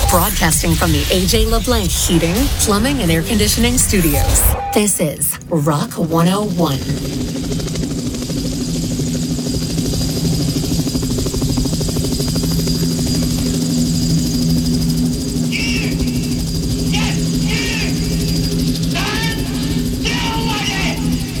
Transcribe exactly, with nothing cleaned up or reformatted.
Broadcasting from the A J LeBlanc Heating, Plumbing, and Air Conditioning Studios. This is Rock one oh one.